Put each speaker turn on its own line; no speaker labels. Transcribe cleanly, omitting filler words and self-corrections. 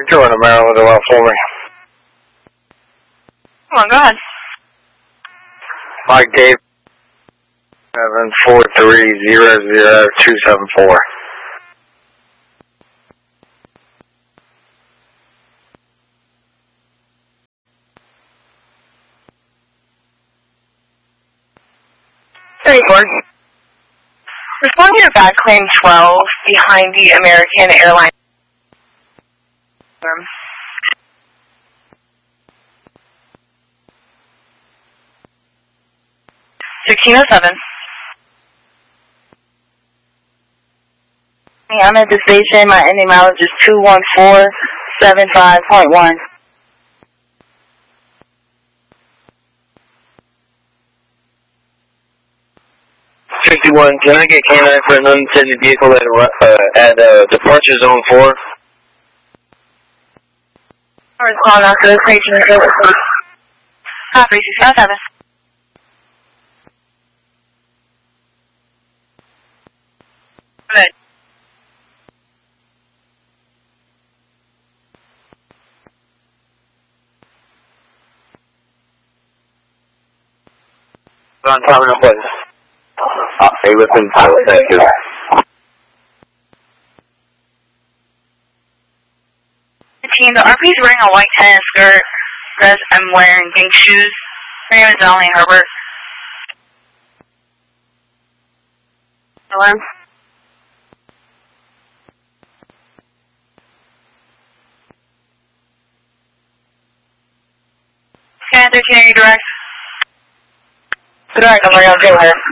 Join Maryland well for me.
Come on, go ahead.
Mike Dave 743000274.
Hey, Gordon. Responding to bad claim 12 behind the American Airlines. 1607.
I'm at the station. My ending mileage is 21475.1.
Can I get K9 for an unattended vehicle at departure zone 4?
I was calling out to the station.
Copy, 1607. Good.
On time and place. Hey, listen, thank you.
The RP's wearing a white tennis skirt. Says I'm wearing pink shoes. My name is Melanie Herbert. Hello? Scan 1380 direct.
Direct, I'm going to go here.